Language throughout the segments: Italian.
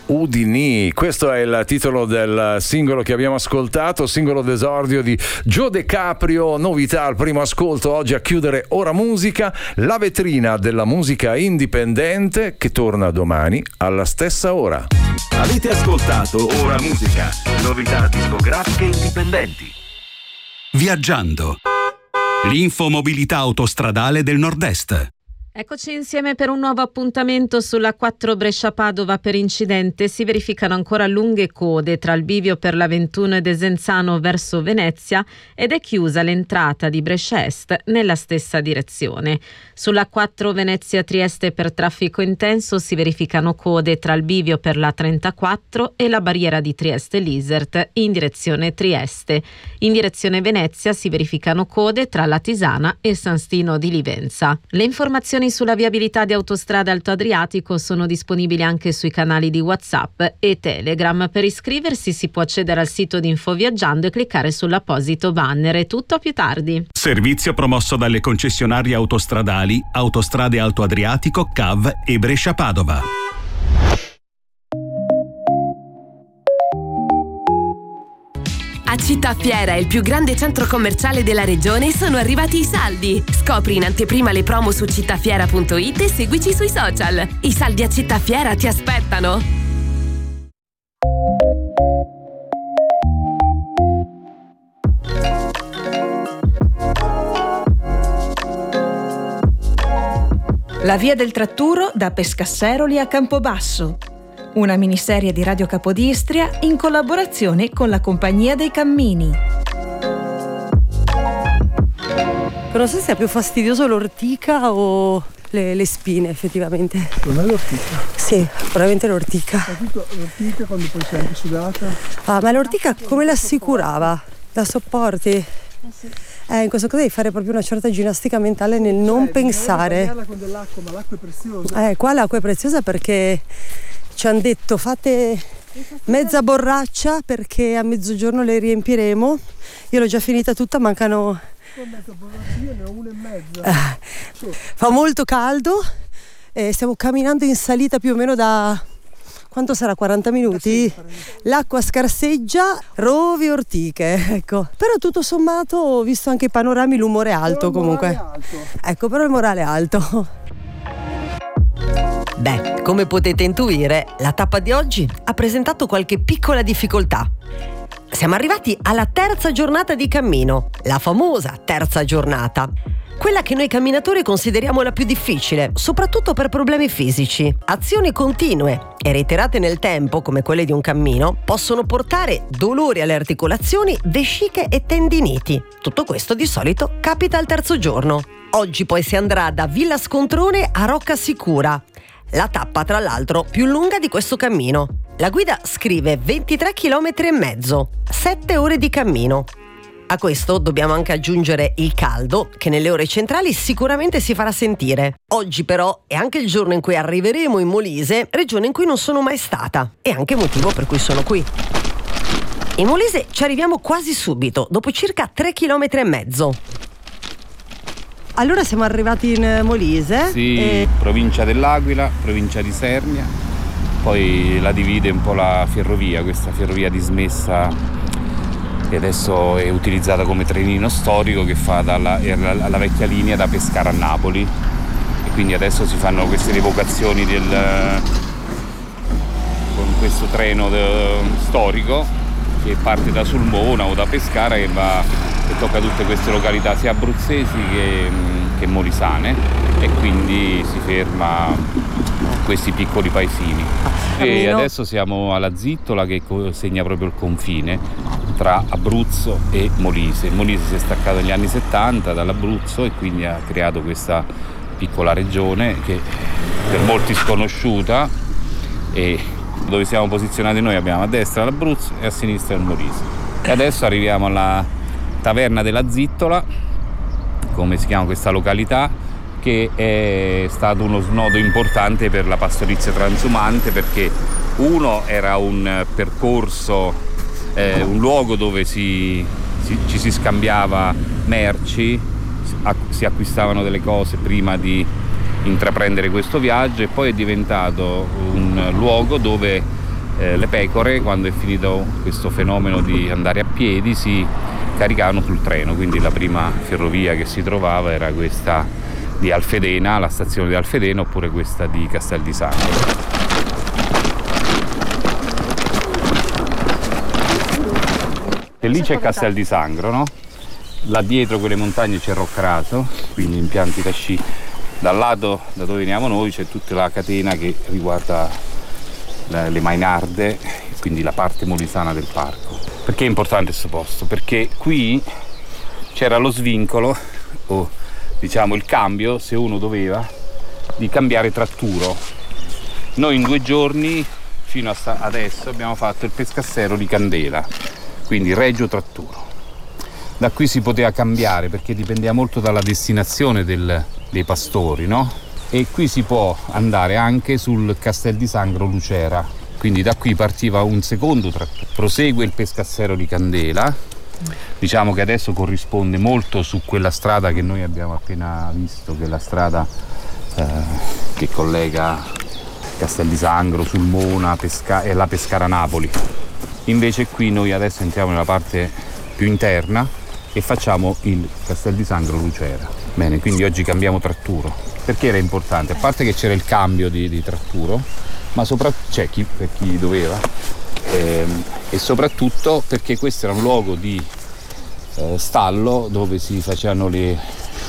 Udini. Questo è il titolo del singolo che abbiamo ascoltato, singolo d'esordio di Joe De Caprio, novità al primo ascolto oggi a chiudere Ora Musica, la vetrina della musica indipendente che torna domani alla stessa ora. Avete ascoltato Ora Musica, novità discografiche indipendenti. Viaggiando. L'infomobilità autostradale del Nord-Est. Eccoci insieme per un nuovo appuntamento sulla 4 Brescia-Padova. Per incidente si verificano ancora lunghe code tra il bivio per la 21 e Desenzano verso Venezia ed è chiusa l'entrata di Brescia Est nella stessa direzione. Sulla 4 Venezia-Trieste per traffico intenso si verificano code tra il bivio per la 34 e la barriera di Trieste-Lisert in direzione Trieste. In direzione Venezia si verificano code tra la Tisana e San Stino di Livenza. Le informazioni sulla viabilità di Autostrada Alto Adriatico sono disponibili anche sui canali di WhatsApp e Telegram. Per iscriversi si può accedere al sito di Infoviaggiando e cliccare sull'apposito banner. È tutto, a più tardi. Servizio promosso dalle concessionarie autostradali Autostrade Alto Adriatico, CAV e Brescia-Padova. A Città Fiera, il più grande centro commerciale della regione, sono arrivati i saldi. Scopri in anteprima le promo su cittafiera.it e seguici sui social. I saldi a Città Fiera ti aspettano. La via del Tratturo da Pescasseroli a Campobasso. Una miniserie di Radio Capodistria in collaborazione con la Compagnia dei Cammini. Non so se è più fastidioso l'ortica o le spine, effettivamente. Per me l'ortica. Sì, veramente l'ortica. L'ortica quando poi sei anche sudata. Ah, ma l'ortica come la assicurava? La sopporti? Sì. In questo caso devi fare proprio una certa ginnastica mentale nel non pensare. Con dell'acqua, ma l'acqua è preziosa. Qua l'acqua è preziosa perché ci hanno detto fate mezza borraccia perché a mezzogiorno le riempiremo. Io l'ho già finita tutta, mancano. Mezza borraccia, io ne ho una e mezza. Fa molto caldo e stiamo camminando in salita più o meno da quanto sarà? 40 minuti? L'acqua scarseggia, rovi, ortiche, ecco. Però tutto sommato ho visto anche i panorami, l'umore è alto comunque. Ecco, però il morale è alto. Beh, come potete intuire, la tappa di oggi ha presentato qualche piccola difficoltà. Siamo arrivati alla terza giornata di cammino, la famosa terza giornata. Quella che noi camminatori consideriamo la più difficile, soprattutto per problemi fisici. Azioni continue e reiterate nel tempo, come quelle di un cammino, possono portare dolori alle articolazioni, vesciche e tendiniti. Tutto questo di solito capita al terzo giorno. Oggi poi si andrà da Villa Scontrone a Rocca Sicura. La tappa, tra l'altro, più lunga di questo cammino. La guida scrive 23 km e mezzo, 7 ore di cammino. A questo dobbiamo anche aggiungere il caldo, che nelle ore centrali sicuramente si farà sentire. Oggi però è anche il giorno in cui arriveremo in Molise, regione in cui non sono mai stata, e anche motivo per cui sono qui. In Molise ci arriviamo quasi subito, dopo circa 3 km e mezzo. Allora siamo arrivati in Molise. Sì, provincia dell'Aquila, provincia di Sernia, poi la divide un po' la ferrovia, questa ferrovia dismessa che adesso è utilizzata come trenino storico che fa alla vecchia linea da Pescara a Napoli, e quindi adesso si fanno queste rievocazioni con questo treno storico che parte da Sulmona o da Pescara e tocca tutte queste località sia abruzzesi che molisane, e quindi si ferma in questi piccoli paesini. E adesso siamo alla Zittola, che segna proprio il confine tra Abruzzo e Molise. Il Molise si è staccato negli anni 70 dall'Abruzzo e quindi ha creato questa piccola regione che per molti sconosciuta, e dove siamo posizionati noi abbiamo a destra l'Abruzzo e a sinistra il Molise. E adesso arriviamo alla Taverna della Zittola, come si chiama questa località, che è stato uno snodo importante per la pastorizia transumante, perché uno era un percorso, un luogo dove ci si scambiava merci, si acquistavano delle cose prima di intraprendere questo viaggio, e poi è diventato un luogo dove le pecore, quando è finito questo fenomeno di andare a piedi, si caricavano sul treno, quindi la prima ferrovia che si trovava era questa di Alfedena, la stazione di Alfedena, oppure questa di Castel di Sangro. E lì c'è Castel di Sangro, no? Là dietro quelle montagne c'è Roccaraso, quindi impianti da sci. Dal lato da dove veniamo noi c'è tutta la catena che riguarda le Mainarde, quindi la parte molisana del parco. Perché è importante questo posto? Perché qui c'era lo svincolo, o diciamo il cambio, se uno doveva, di cambiare tratturo. Noi in 2 giorni, fino a adesso, abbiamo fatto il Pescassero di Candela, quindi Reggio Tratturo. Da qui si poteva cambiare perché dipendeva molto dalla destinazione dei pastori, no? E qui si può andare anche sul Castel di Sangro Lucera, quindi da qui partiva un secondo tratturo. Prosegue il Pescassero di Candela, diciamo che adesso corrisponde molto su quella strada che noi abbiamo appena visto, che è la strada che collega Castel di Sangro, Sulmona e la Pescara-Napoli. Invece qui noi adesso entriamo nella parte più interna e facciamo il Castel di Sangro Lucera. Bene, quindi oggi cambiamo tratturo. Perché era importante? A parte che c'era il cambio di tratturo, ma soprattutto per chi doveva, e soprattutto perché questo era un luogo di stallo dove si facevano le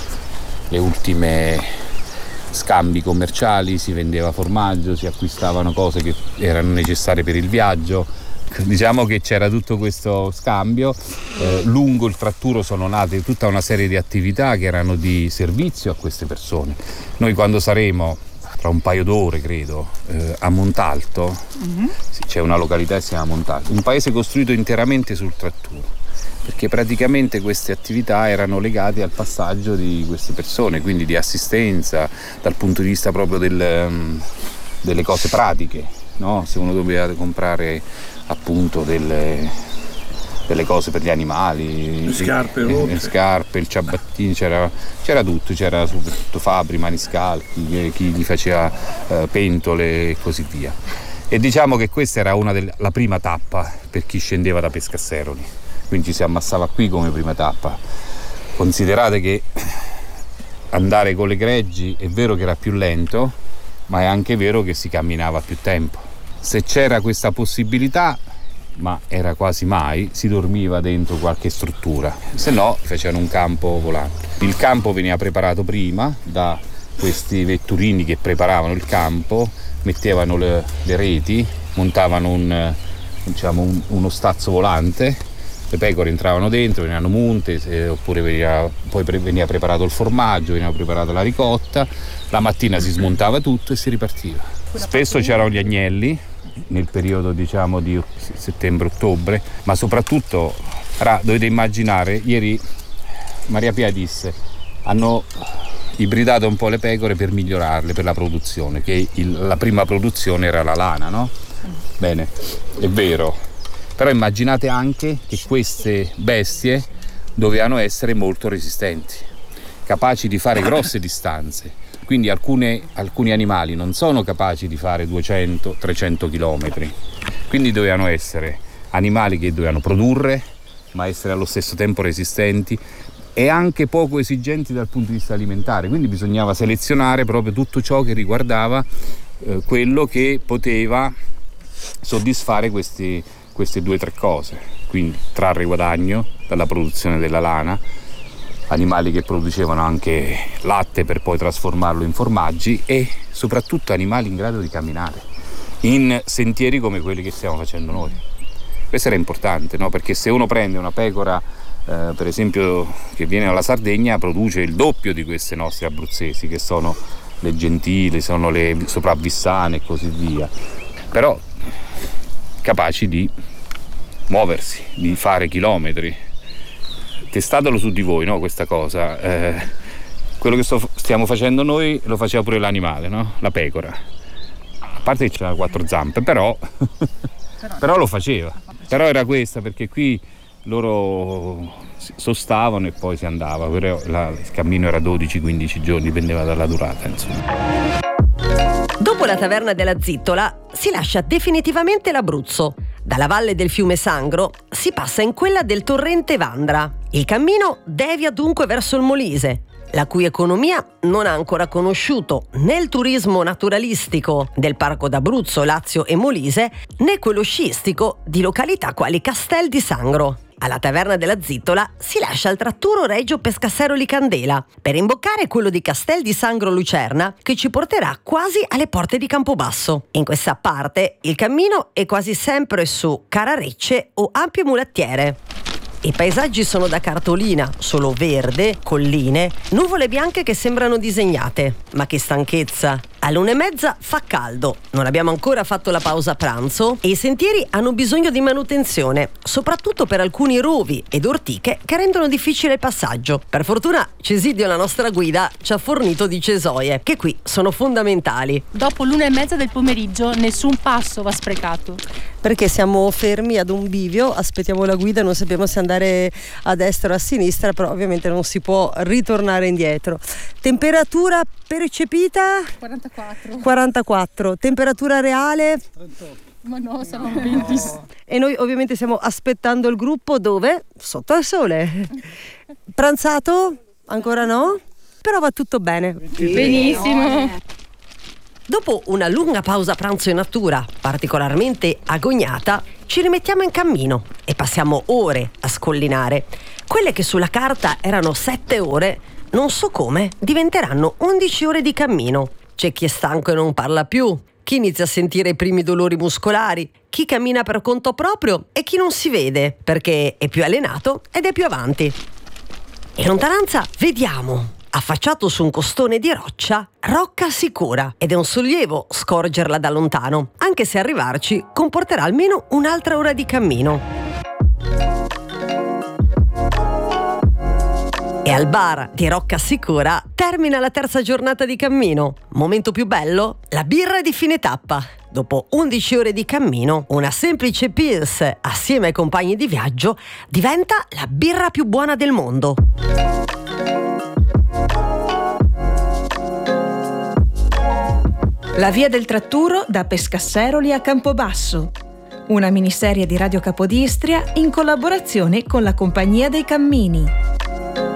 ultime scambi commerciali, si vendeva formaggio, si acquistavano cose che erano necessarie per il viaggio. Diciamo che c'era tutto questo scambio. Lungo il tratturo sono nate tutta una serie di attività che erano di servizio a queste persone. Noi quando saremo tra un paio d'ore, credo, a Montalto, c'è una località che si chiama Montalto, un paese costruito interamente sul tratturo, perché praticamente queste attività erano legate al passaggio di queste persone, quindi di assistenza dal punto di vista proprio delle cose pratiche, no? Se uno doveva comprare appunto delle cose per gli animali, le scarpe, il ciabattino, c'era tutto, c'era soprattutto fabbri, maniscalchi, chi gli faceva pentole e così via. E diciamo che questa era la prima tappa per chi scendeva da Pescasseroli, quindi ci si ammassava qui come prima tappa. Considerate che andare con le greggi è vero che era più lento, ma è anche vero che si camminava più tempo. Se c'era questa possibilità, ma era quasi mai, si dormiva dentro qualche struttura, se no facevano un campo volante. Il campo veniva preparato prima da questi vetturini che preparavano il campo, mettevano le reti, montavano uno stazzo volante, le pecore entravano dentro, venivano munte, oppure poi veniva preparato il formaggio, veniva preparata la ricotta, la mattina si smontava tutto e si ripartiva. Spesso c'erano gli agnelli nel periodo diciamo di settembre-ottobre, ma soprattutto dovete immaginare, ieri Maria Pia disse hanno ibridato un po' le pecore per migliorarle, per la produzione, che la prima produzione era la lana, no? Bene, è vero, però immaginate anche che queste bestie dovevano essere molto resistenti, capaci di fare grosse distanze. Quindi alcuni animali non sono capaci di fare 200-300 km, quindi dovevano essere animali che dovevano produrre, ma essere allo stesso tempo resistenti e anche poco esigenti dal punto di vista alimentare. Quindi bisognava selezionare proprio tutto ciò che riguardava quello che poteva soddisfare queste 2 o 3 cose. Quindi trarre guadagno dalla produzione della lana, animali che producevano anche latte per poi trasformarlo in formaggi e soprattutto animali in grado di camminare in sentieri come quelli che stiamo facendo noi. Questo era importante, no? Perché se uno prende una pecora per esempio che viene dalla Sardegna, produce il doppio di queste nostre abruzzesi, che sono le gentili, sono le sopravvissane e così via, però capaci di muoversi, di fare chilometri. Testatelo su di voi, no, questa cosa. Quello che stiamo facendo noi lo faceva pure l'animale, no? La pecora. A parte che c'era 4 zampe, però lo faceva. Però era questa, perché qui loro sostavano e poi si andava. Però il cammino era 12-15 giorni, dipendeva dalla durata, insomma. Dopo Dopo la taverna della Zittola si lascia definitivamente l'Abruzzo. Dalla valle del fiume Sangro si passa in quella del torrente Vandra. Il cammino devia dunque verso il Molise, la cui economia non ha ancora conosciuto né il turismo naturalistico del Parco d'Abruzzo, Lazio e Molise, né quello sciistico di località quali Castel di Sangro. Alla taverna della Zittola si lascia il tratturo Regio Pescasseroli Candela per imboccare quello di Castel di Sangro Lucerna, che ci porterà quasi alle porte di Campobasso. In questa parte il cammino è quasi sempre su Cararecce o ampie mulattiere. I paesaggi sono da cartolina, solo verde, colline, nuvole bianche che sembrano disegnate. Ma che stanchezza! All'1:30 fa caldo, non abbiamo ancora fatto la pausa pranzo e i sentieri hanno bisogno di manutenzione, soprattutto per alcuni rovi ed ortiche che rendono difficile il passaggio. Per fortuna Cesidio, la nostra guida, ci ha fornito di cesoie, che qui sono fondamentali. Dopo l'1:30 del pomeriggio nessun passo va sprecato. Perché siamo fermi ad un bivio, aspettiamo la guida, non sappiamo se andare a destra o a sinistra, però ovviamente non si può ritornare indietro. Temperatura percepita? 44. Temperatura reale? 38. Ma no, saranno 20. E noi ovviamente stiamo aspettando il gruppo dove? Sotto al sole. Pranzato? Ancora no? Però va tutto bene. Benissimo. Dopo una lunga pausa pranzo in natura, particolarmente agognata, ci rimettiamo in cammino e passiamo ore a scollinare. Quelle che sulla carta erano 7 ore, non so come, diventeranno 11 ore di cammino. C'è chi è stanco e non parla più, chi inizia a sentire i primi dolori muscolari, chi cammina per conto proprio e chi non si vede perché è più allenato ed è più avanti. In lontananza vediamo, affacciato su un costone di roccia, Rocca Sicura, ed è un sollievo scorgerla da lontano, anche se arrivarci comporterà almeno un'altra ora di cammino. E al bar di Rocca Sicura termina la terza giornata di cammino. Momento più bello? La birra di fine tappa. Dopo 11 ore di cammino, una semplice Pils assieme ai compagni di viaggio diventa la birra più buona del mondo. La via del Tratturo da Pescasseroli a Campobasso. Una miniserie di Radio Capodistria in collaborazione con la Compagnia dei Cammini.